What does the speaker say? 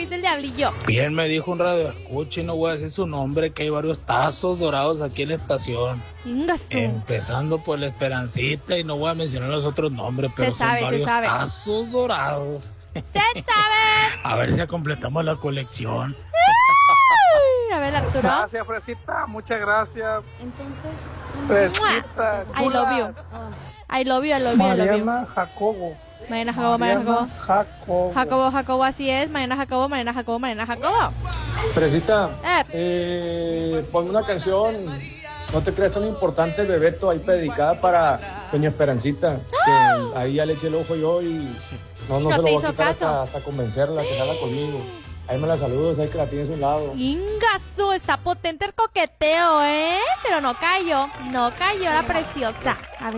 dice el diablillo? Bien me dijo un radio escucha y no voy a decir su nombre, que hay varios tazos dorados aquí en la estación. Ingasu. Empezando por la Esperancita y no voy a mencionar los otros nombres, pero Se sabe, son se varios sabe. tazos dorados. ¡Se sabe! A ver si completamos la colección. A ver, Arturo. Gracias, Fresita, muchas gracias. Entonces, Fresita, I love you. I love you, I love you, I love you. Mariana Jacobo. Mariana Jacobo, Mariana Jacobo. Jacobo. Jacobo, Jacobo, así es. Mariana Jacobo, Mariana Jacobo, Mariana Jacobo. Fresita, ponme una canción, no te creas tan importante, Bebeto, ahí dedicada para Doña Esperancita, que ahí ya le eché el ojo yo y no No se te lo voy hizo a quitar caso. hasta convencerla, que salga conmigo. Ahí me la saludos, ahí que la tienes a un lado. Ingasu, está potente el coqueteo, ¿eh? Pero no cayó la preciosa. A ver.